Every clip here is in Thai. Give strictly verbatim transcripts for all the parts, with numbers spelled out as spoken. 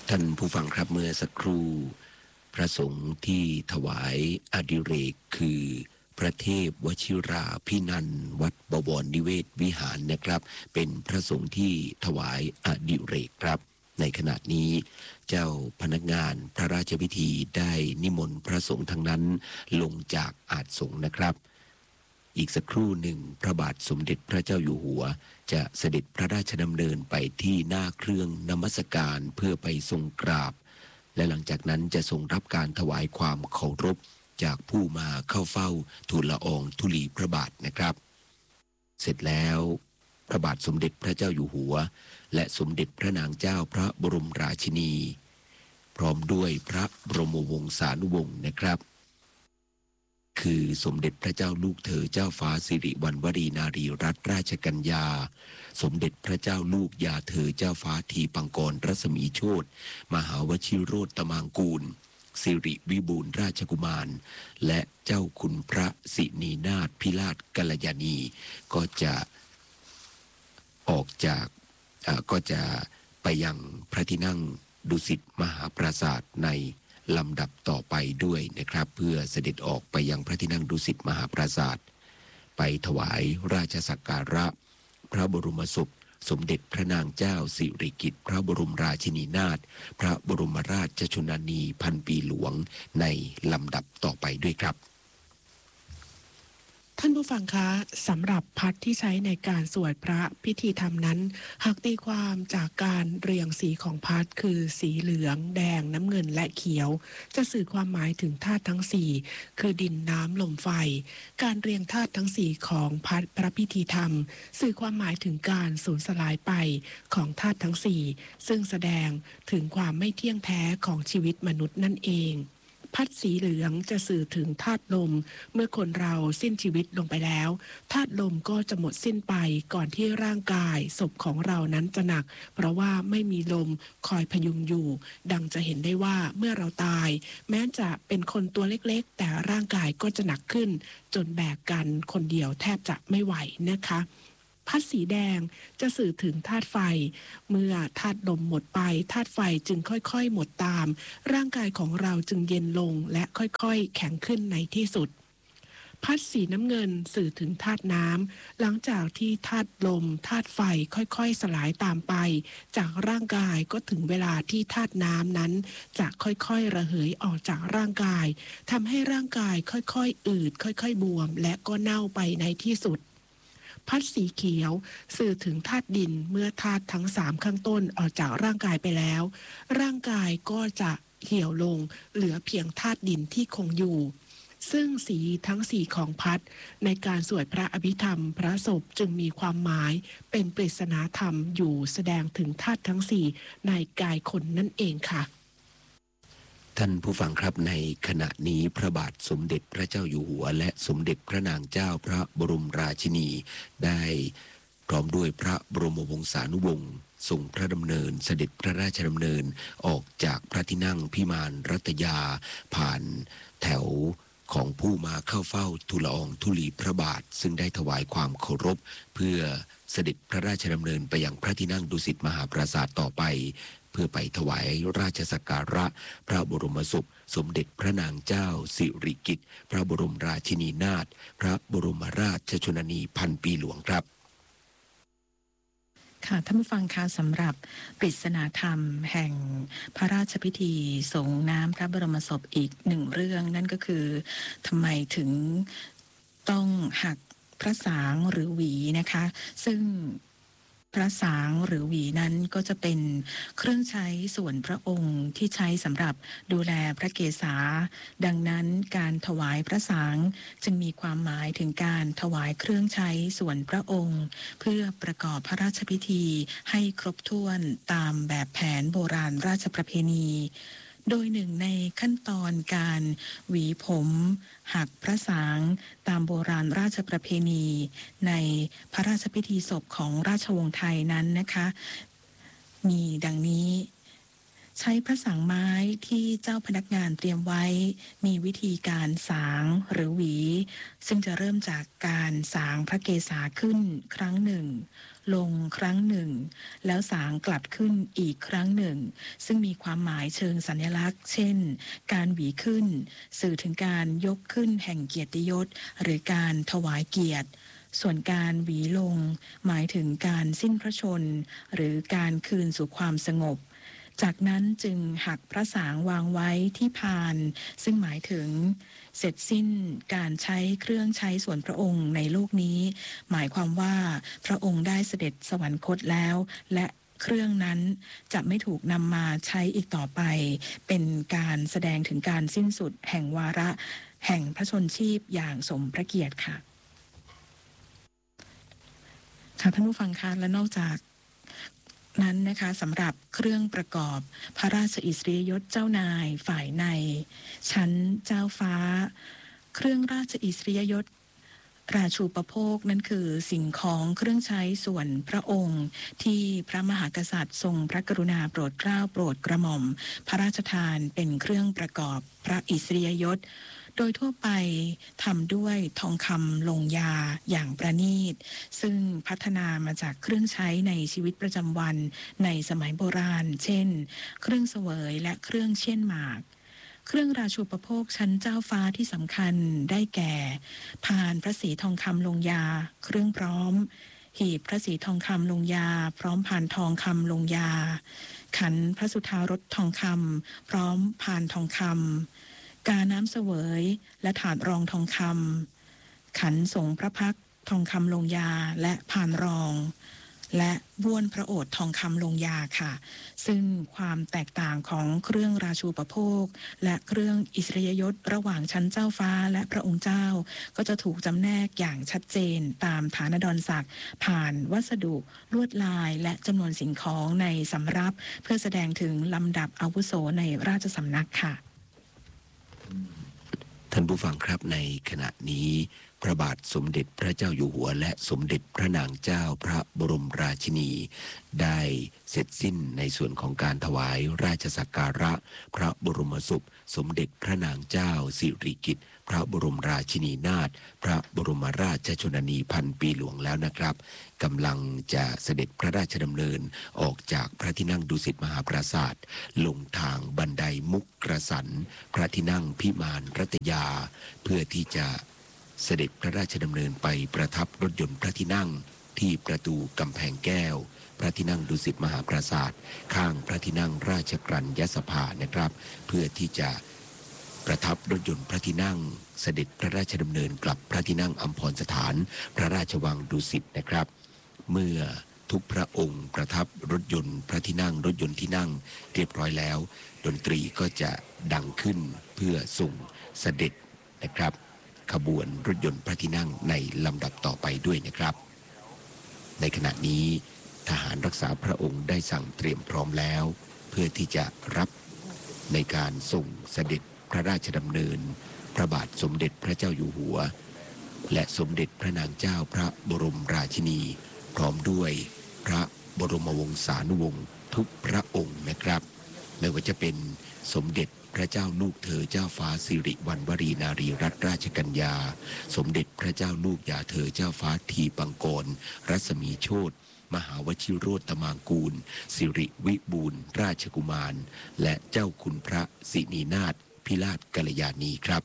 ท่านผู้ฟังครับเมื่อสักครู่พระสงฆ์ที่ถวายอดิเรกคือพระเทพวชิราพินันท์วัดบวรนิเวศวิหารนะครับเป็นพระสงฆ์ที่ถวายอดิเรกครับในขณะนี้เจ้าพนักงานพระราชพิธีได้นิมนต์พระสงฆ์ทั้งนั้นลงจากอาสงฆ์นะครับอีกสักครู่หนึ่งพระบาทสมเด็จพระเจ้าอยู่หัวจะเสด็จพระราชดำเนินไปที่หน้าเครื่องนมัสการเพื่อไปทรงกราบและหลังจากนั้นจะทรงรับการถวายความเคารพจากผู้มาเข้าเฝ้าทูลละอองธุลีพระบาทนะครับเสร็จแล้วพระบาทสมเด็จพระเจ้าอยู่หัวและสมเด็จพระนางเจ้าพระบรมราชินีพร้อมด้วยพระบรมวงศานุวงศ์นะครับคือสมเด็จพระเจ้าลูกเธอเจ้าฟ้าสิริวัณวรีนารีรัตนราชกัญญาสมเด็จพระเจ้าลูกยาเธอเจ้าฟ้าทีปังกรรัศมีโชติมหาวชิโรตตมางกูลสิริวิบูลย์ราชกุมารและเจ้าคุณพระสินีนาถพิราชกัลยาณีก็จะออกจากก็จะไปยังพระที่นั่งดุสิตมหาปราสาทในลำดับต่อไปด้วยนะครับเพื่อเสด็จออกไปยังพระที่นั่งดุสิตมหาปราสาทไปถวายราชสักการะพระบรมศพสมเด็จพระนางเจ้าสิริกิติ์พระบรมราชินีนาถพระบรมราชชนนีพันปีหลวงในลำดับต่อไปด้วยครับท่านผู้ฟังคะสำหรับพัดที่ใช้ในการสวดพระพิธีธรรมนั้นหากตีความจากการเรียงสีของพัดคือสีเหลืองแดงน้ำเงินและเขียวจะสื่อความหมายถึงธาตุทั้งสี่คือดินน้ำลมไฟการเรียงธาตุทั้งสี่ของพัดพระพิธีธรรมสื่อความหมายถึงการสูญสลายไปของธาตุทั้งสี่ซึ่งแสดงถึงความไม่เที่ยงแท้ของชีวิตมนุษย์นั่นเองพัดสีเหลืองจะสื่อถึงธาตุลมเมื่อคนเราสิ้นชีวิตลงไปแล้วธาตุลมก็จะหมดสิ้นไปก่อนที่ร่างกายศพของเรานั้นจะหนักเพราะว่าไม่มีลมคอยพยุงอยู่ดังจะเห็นได้ว่าเมื่อเราตายแม้จะเป็นคนตัวเล็กๆแต่ร่างกายก็จะหนักขึ้นจนแบกกันคนเดียวแทบจะไม่ไหวนะคะพัดสีแดงจะสื่อถึงธาตุไฟเมื่อธาตุลมหมดไปธาตุไฟจึงค่อยๆหมดตามร่างกายของเราจึงเย็นลงและค่อยๆแข็งขึ้นในที่สุดพัดสีน้ำเงินสื่อถึงธาตุน้ำหลังจากที่ธาตุลมธาตุไฟค่อยๆสลายตามไปจากร่างกายก็ถึงเวลาที่ธาตุน้ำนั้นจะค่อยๆระเหยออกจากร่างกายทำให้ร่างกายค่อยๆอืดค่อยๆบวมและก็เน่าไปในที่สุดพัดสีเขียวสื่อถึงธาตุดินเมื่อธาตุทั้งสามข้างต้นออกจากร่างกายไปแล้วร่างกายก็จะเหี่ยวลงเหลือเพียงธาตุดินที่คงอยู่ซึ่งสีทั้งสี่ของพัดในการสวดพระอภิธรรมพระศพจึงมีความหมายเป็นปริศนาธรรมอยู่แสดงถึงธาตุทั้งสี่ในกายคนนั่นเองค่ะท่านผู้ฟังครับในขณะนี้พระบาทสมเด็จพระเจ้าอยู่หัวและสมเด็จพระนางเจ้าพระบรมราชินีได้พร้อมด้วยพระบรมวงศานุวงศ์ทรงพระดำเนินเสด็จพระราชดำเนินออกจากพระที่นั่งพิมานรัตยาผ่านแถวของผู้มาเข้าเฝ้าทูลละอองธุลีพระบาทซึ่งได้ถวายความเคารพเพื่อเสด็จพระราชดำเนินไปยังพระที่นั่งดุสิตมหาปราสาทต่อไปเพื่อไปถวายราชสักการะพระบรมศพสมเด็จพระนางเจ้าสิริกิติ์พระบรมราชินีนาถพระบรมราชชนนีพันปีหลวงครับค่ะท่านผู้ฟังคะสำหรับปริศนาธรรมแห่งพระราชพิธีสงน้ำพระบรมศพอีกหนึ่งเรื่องนั่นก็คือทำไมถึงต้องหักพระสางหรือหวีนะคะซึ่งพระสางหรือหวีนั้นก็จะเป็นเครื่องใช้ส่วนพระองค์ที่ใช้สำหรับดูแลพระเกศาดังนั้นการถวายพระสางจึงมีความหมายถึงการถวายเครื่องใช้ส่วนพระองค์เพื่อประกอบพระราชพิธีให้ครบถ้วนตามแบบแผนโบราณราชประเพณีโดยหนึ่งในขั้นตอนการหวีผมหักพระสางตามโบราณราชประเพณีในพระราชพิธีศพของราชวงศ์ไทยนั้นนะคะมีดังนี้ใช้พระสังไม้ที่เจ้าพนักงานเตรียมไว้มีวิธีการสางหรือหวีซึ่งจะเริ่มจากการสางพระเกศาขึ้นครั้งหนึ่งลงครั้งหนึ่งแล้วสางกลับขึ้นอีกครั้งหนึ่งซึ่งมีความหมายเชิงสัญลักษณ์เช่นการหวีขึ้นสื่อถึงการยกขึ้นแห่งเกียรติยศหรือการถวายเกียรติส่วนการหวีลงหมายถึงการสิ้นพระชนม์หรือการคืนสู่ความสงบจากนั้นจึงหักพระสางวางไว้ที่พานซึ่งหมายถึงเสร็จสิ้นการใช้เครื่องใช้ส่วนพระองค์ในโลกนี้หมายความว่าพระองค์ได้เสด็จสวรรคตแล้วและเครื่องนั้นจะไม่ถูกนำมาใช้อีกต่อไปเป็นการแสดงถึงการสิ้นสุดแห่งวาระแห่งพระชนชีพอย่างสมพระเกียรติค่ะค่ะท่านผู้ฟังคะและนอกจากนั้นนะคะสำหรับเครื่องประกอบพระราชอิสริยยศเจ้านายฝ่ายในชั้นเจ้าฟ้าเครื่องราชอิสริยยศราชูปโภคนั้นคือสิ่งของเครื่องใช้ส่วนพระองค์ที่พระมหากษัตริย์ทรงพระกรุณาโปรดเกล้าโปรดกระหม่อมพระราชทานเป็นเครื่องประกอบพระอิสริยยศโดยทั่วไปทำด้วยทองคำลงยาอย่างประณีตซึ่งพัฒนามาจากเครื่องใช้ในชีวิตประจำวันในสมัยโบราณเช่นเครื่องเสวยและเครื่องเช่นหมากเครื่องราชูปโภคชั้นเจ้าฟ้าที่สำคัญได้แก่พานพระศรีทองคำลงยาเครื่องพร้อมหีบพระศรีทองคำลงยาพร้อมพานทองคำลงยาขันพระสุธารสทองคำพร้อมพานทองคำกาน้ำเสวยและถาดรองทองคำขันสงพระพักทองคำลงยาและพานรองและบ้วนพระโอษฐ์ทองคำลงยาค่ะซึ่งความแตกต่างของเครื่องราชูปโภคและเครื่องอิสริยยศระหว่างชั้นเจ้าฟ้าและพระองค์เจ้าก็จะถูกจำแนกอย่างชัดเจนตามฐานะดรศักดิ์ผ่านวัสดุลวดลายและจำนวนสิ่งของในสำรับเพื่อแสดงถึงลำดับอาวุโสในราชสำนักค่ะท่านผู้ฟังครับในขณะนี้พระบาทสมเด็จพระเจ้าอยู่หัวและสมเด็จพระนางเจ้าพระบรมราชินีได้เสร็จสิ้นในส่วนของการถวายราชสักการะพระบรมศพสมเด็จพระนางเจ้าสิริกิติ์พระบรมราชินีนาถพระบรมราชชนนีพันปีหลวงแล้วนะครับกำลังจะเสด็จพระราชดำเนินออกจากพระที่นั่งดุสิตมหาปราสาทลงทางบันไดมุกกระสันพระที่นั่งพิมานรัตยาเพื่อที่จะเสด็จพระราชดำเนินไปประทับรถยนต์พระที่นั่งที่ประตูกำแพงแก้วพระที่นั่งดุสิตมหาปราสาทข้างพระที่นั่งราชกรัญยสภานะครับเพื่อที่จะประทับรถยนต์พระที่นั่งเสด็จพระราชดำเนินกลับพระที่นั่งอัมพรสถานพระราชวังดุสิตนะครับเมื่อทุกพระองค์ประทับรถยนต์พระที่นั่งรถยนต์ที่นั่งเรียบร้อยแล้วดนตรีก็จะดังขึ้นเพื่อส่งเสด็จนะครับขบวนรถยนต์พระที่นั่งในลำดับต่อไปด้วยนะครับในขณะนี้ทหารรักษาพระองค์ได้สั่งเตรียมพร้อมแล้วเพื่อที่จะรับในการส่งเสด็จพระราชดำเนินพระบาทสมเด็จพระเจ้าอยู่หัวและสมเด็จพระนางเจ้าพระบรมราชินีพร้อมด้วยพระบรมวงศานุวงศ์ทุกพระองค์นะครับไม่ว่าจะเป็นสมเด็จพระเจ้าลูกเธอเจ้าฟ้าสิริวัณวรีนารีรัตนราชกัญญาสมเด็จพระเจ้าลูกยาเธอเจ้าฟ้าทีปังกรรัศมีโชติมหาวชิโรตมางกูลสิริวิบูลย์ราชกุมารและเจ้าคุณพระสินีนาถพิราชกัลยาณีครับ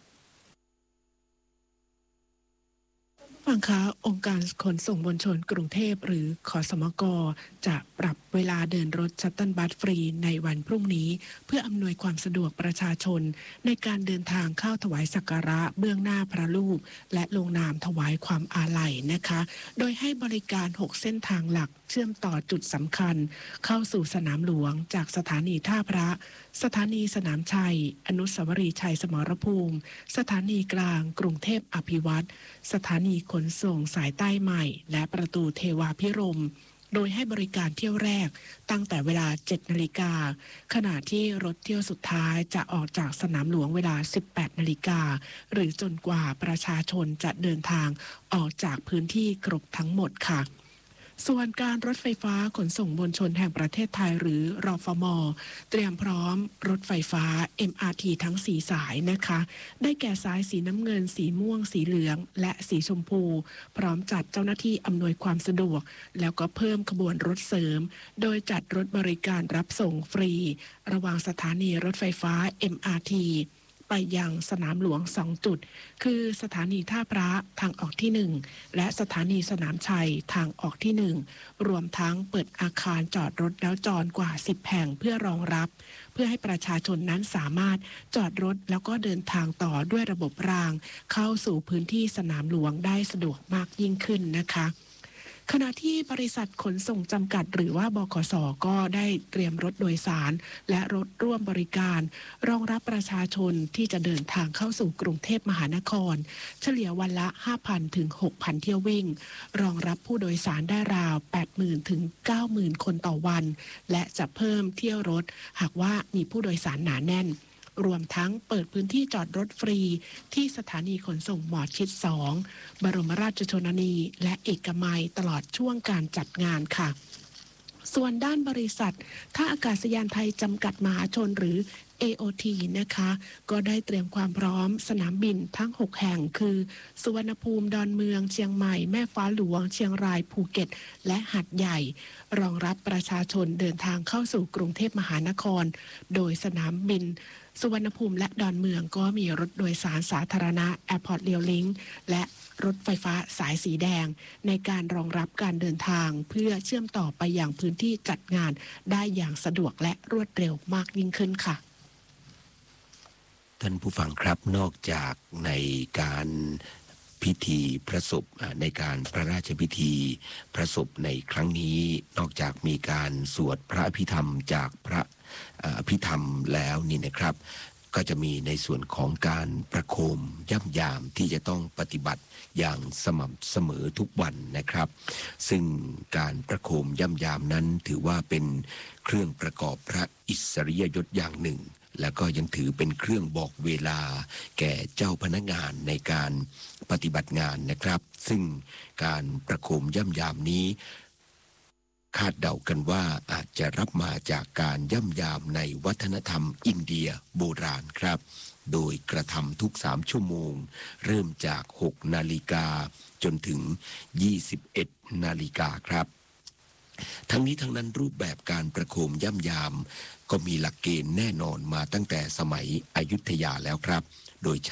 ฟังคะองค์การขนส่งมวลชนกรุงเทพหรือขสมกจะปรับเวลาเดินรถชัตเติลบัสฟรีในวันพรุ่งนี้เพื่ออำนวยความสะดวกประชาชนในการเดินทางเข้าถวายสักการะเบื้องหน้าพระรูปและลงนามถวายความอาลัยนะคะโดยให้บริการหกเส้นทางหลักเชื่อมต่อจุดสำคัญเข้าสู่สนามหลวงจากสถานีท่าพระสถานีสนามชัยอนุสาวรีย์ชัยสมรภูมิสถานีกลางกรุงเทพอภิวัตรสถานีขนส่งสายใต้ใหม่และประตูเทวาพิรมย์โดยให้บริการเที่ยวแรกตั้งแต่เวลา เจ็ดนาฬิกาขณะที่รถเที่ยวสุดท้ายจะออกจากสนามหลวงเวลา สิบแปดนาฬิกาหรือจนกว่าประชาชนจะเดินทางออกจากพื้นที่ครบทั้งหมดค่ะส่วนการรถไฟฟ้าขนส่งมวลชนแห่งประเทศไทยหรือรฟม.เตรียมพร้อมรถไฟฟ้า เอ็ม อาร์ ที ทั้งสี่สายนะคะได้แก่สายสีน้ำเงินสีม่วงสีเหลืองและสีชมพูพร้อมจัดเจ้าหน้าที่อำนวยความสะดวกแล้วก็เพิ่มขบวนรถเสริมโดยจัดรถบริการรับส่งฟรีระหว่างสถานีรถไฟฟ้า เอ็ม อาร์ ที ไปยังสนามหลวงสองจุดคือสถานีท่าพระทางออกที่หนึ่งและสถานีสนามชัยทางออกที่หนึ่งรวมทั้งเปิดอาคารจอดรถแล้วจอดกว่าสิบแห่งเพื่อรองรับเพื่อให้ประชาชนนั้นสามารถจอดรถแล้วก็เดินทางต่อด้วยระบบรางเข้าสู่พื้นที่สนามหลวงได้สะดวกมากยิ่งขึ้นนะคะขณะที่บริษัทขนส่งจำกัดหรือว่าบขส.ก็ได้เตรียมรถโดยสารและรถร่วมบริการรองรับประชาชนที่จะเดินทางเข้าสู่กรุงเทพมหานครเฉลี่ยวันละ ห้าพัน ถึง หกพัน เที่ยววิ่งรองรับผู้โดยสารได้ราว แปดหมื่น ถึง เก้าหมื่น คนต่อวันและจะเพิ่มเที่ยวรถหากว่ามีผู้โดยสารหนาแน่นรวมทั้งเปิดพื้นที่จอดรถฟรีที่สถานีขนส่งหมอชิดสองบรมราชชนนีและเอกมัยตลอดช่วงการจัดงานค่ะส่วนด้านบริษัทท่าอากาศยานไทยจำกัดมหาชนหรือ เอ โอ ที นะคะก็ได้เตรียมความพร้อมสนามบินทั้งหกแห่งคือสุวรรณภูมิดอนเมืองเชียงใหม่แม่ฟ้าหลวงเชียงรายภูเก็ตและหาดใหญ่รองรับประชาชนเดินทางเข้าสู่กรุงเทพมหานครโดยสนามบินสุวรรณภูมิและดอนเมืองก็มีรถโดยสารสาธารณะ Airport Rail Link และรถไฟฟ้าสายสีแดงในการรองรับการเดินทางเพื่อเชื่อมต่อไปยังพื้นที่จัดงานได้อย่างสะดวกและรวดเร็วมากยิ่งขึ้นค่ะท่านผู้ฟังครับนอกจากในการพิธีพระศพในการพระราชพิธีพระศพในครั้งนี้นอกจากมีการสวดพระอภิธรรมจากพระอภิธรรมแล้วนี่นะครับก็จะมีในส่วนของการประโคมย่ำยามที่จะต้องปฏิบัติอย่างสม่ำเสมอทุกวันนะครับซึ่งการประโคมย่ำยามนั้นถือว่าเป็นเครื่องประกอบพระอิสริยยศอย่างหนึ่งแล้วก็ยังถือเป็นเครื่องบอกเวลาแก่เจ้าพนักงานในการปฏิบัติงานนะครับซึ่งการประโคมย่ำยามนี้คาดเดากันว่าอาจจะรับมาจากการย่ำยามในวัฒนธรรมอินเดียโบราณครับโดยกระทำทุกสามชั่วโมงเริ่มจากหกนาฬิกาจนถึงยี่สิบเอ็ดนาฬิกาครับทั้งนี้ทั้งนั้นรูปแบบการประโคมย่ำยามก็มีหลักเกณฑ์แน่นอนมาตั้งแต่สมัยอยุธยาแล้วครับโดยใช้